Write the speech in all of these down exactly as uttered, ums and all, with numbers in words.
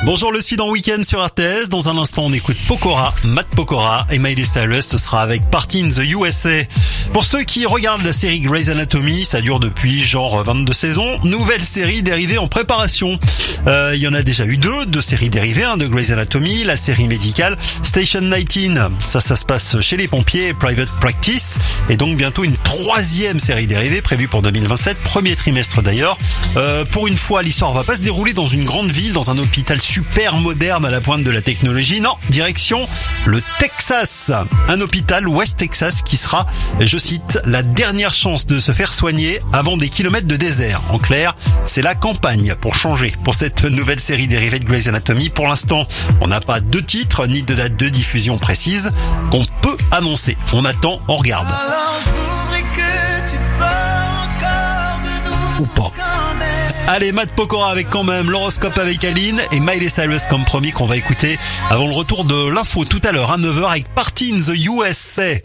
Bonjour le Sud en week-end sur R T S. Dans un instant, on écoute Pokora, Matt Pokora et Miley Cyrus. Ce sera avec Party in the U S A. Pour ceux qui regardent la série Grey's Anatomy, ça dure depuis genre vingt-deux saisons. Nouvelle série dérivée en préparation. Euh, il y en a déjà eu deux, deux séries dérivées hein, de Grey's Anatomy. La série médicale Station dix-neuf, ça, ça se passe chez les pompiers, Private Practice. Et donc bientôt une troisième série dérivée prévue pour deux mille vingt-sept, premier trimestre d'ailleurs. Euh, pour une fois, l'histoire va pas se dérouler dans une grande ville, dans un hôpital super moderne à la pointe de la technologie. Non, direction le Texas. Un hôpital West Texas qui sera, je cite, la dernière chance de se faire soigner avant des kilomètres de désert. En clair, c'est la campagne pour changer pour cette nouvelle série dérivée de Grey's Anatomy. Pour l'instant, on n'a pas de titre ni de date de diffusion précise qu'on peut annoncer. On attend, on regarde. Alors, je voudrais que tu parles encore de nous. Ou pas. Allez, Matt Pokora avec quand même l'horoscope avec Aline et Miley Cyrus comme promis qu'on va écouter avant le retour de l'info tout à l'heure à neuf heures avec Party in the U S A.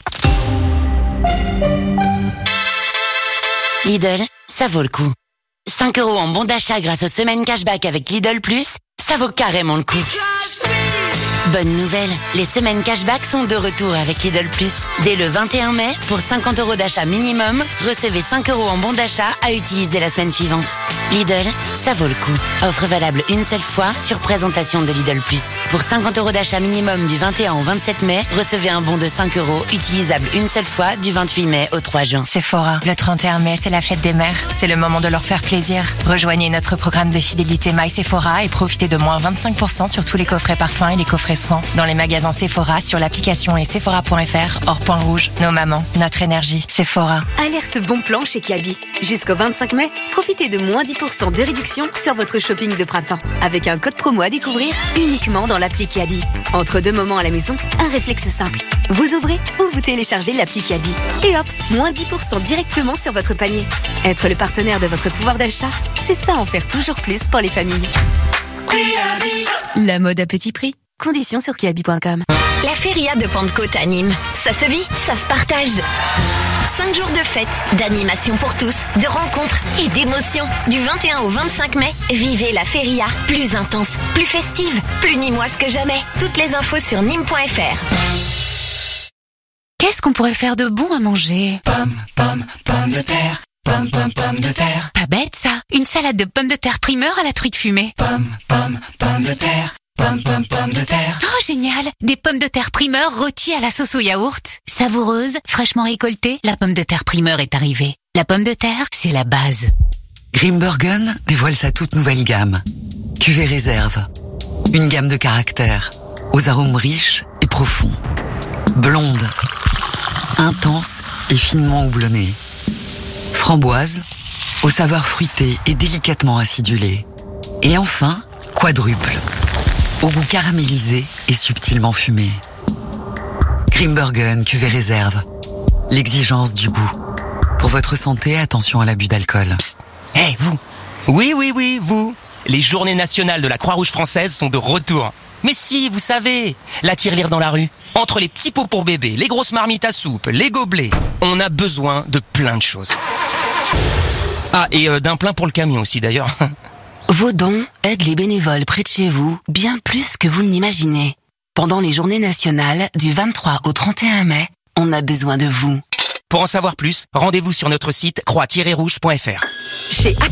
Lidl, ça vaut le coup. cinq euros en bon d'achat grâce aux semaines cashback avec Lidl Plus, ça vaut carrément le coup. Bonne nouvelle, les semaines cashback sont de retour avec Lidl Plus. Dès le vingt et un mai, pour cinquante euros d'achat minimum, recevez cinq euros en bon d'achat à utiliser la semaine suivante. Lidl, ça vaut le coup. Offre valable une seule fois sur présentation de Lidl Plus. Pour cinquante euros d'achat minimum du vingt et un au vingt-sept mai, recevez un bon de cinq euros utilisable une seule fois du vingt-huit mai au trois juin. Sephora, le trente et un mai, c'est la fête des mères. C'est le moment de leur faire plaisir. Rejoignez notre programme de fidélité My Sephora et profitez de moins vingt-cinq pour cent sur tous les coffrets parfums et les coffrets soins. Dans les magasins Sephora, sur l'application et sephora point f r, hors point rouge. Nos mamans, notre énergie. Sephora. Alerte bon plan chez Kiabi. Jusqu'au vingt-cinq mai, profitez de moins dix pour cent de réduction sur votre shopping de printemps. Avec un code promo à découvrir uniquement dans l'appli Kiabi. Entre deux moments à la maison, un réflexe simple. Vous ouvrez ou vous téléchargez l'appli Kiabi. Et hop, moins dix pour cent directement sur votre panier. Être le partenaire de votre pouvoir d'achat, c'est ça en faire toujours plus pour les familles. La mode à petit prix. Conditions sur kiabi point com. La Feria de Pentecôte à Nîmes. Ça se vit, ça se partage. Cinq jours de fête, d'animation pour tous, de rencontres et d'émotions. Du vingt et un au vingt-cinq mai, vivez la Feria. Plus intense, plus festive, plus nîmoise que jamais. Toutes les infos sur nîmes point f r. Qu'est-ce qu'on pourrait faire de bon à manger? Pomme, pomme, pomme de terre. Pomme, pomme, pomme de terre. Pas bête ça. Une salade de pommes de terre primeur à la truite fumée. Pomme, pomme, pomme de terre. Pomme, pomme, pomme de terre. Oh génial. Des pommes de terre primeur rôties à la sauce au yaourt. Savoureuse, fraîchement récoltée, la pomme de terre primeur est arrivée. La pomme de terre, c'est la base. Grimbergen dévoile sa toute nouvelle gamme. Cuvée réserve. Une gamme de caractères, aux arômes riches et profonds. Blonde, intense et finement houblonnée. Framboise, aux saveurs fruitées et délicatement acidulées. Et enfin, quadruple, au goût caramélisé et subtilement fumé. Grimbergen cuvée réserve. L'exigence du goût. Pour votre santé, attention à l'abus d'alcool. Hé, hey, vous. Oui, oui, oui, vous. Les journées nationales de la Croix-Rouge française sont de retour. Mais si, vous savez, la tirelire dans la rue. Entre les petits pots pour bébé, les grosses marmites à soupe, les gobelets, on a besoin de plein de choses. Ah, et euh, d'un plein pour le camion aussi d'ailleurs. Vos dons aident les bénévoles près de chez vous bien plus que vous ne l'imaginez. Pendant les journées nationales du vingt-trois au trente et un mai, on a besoin de vous. Pour en savoir plus, rendez-vous sur notre site croix tiret rouge point f r. Chez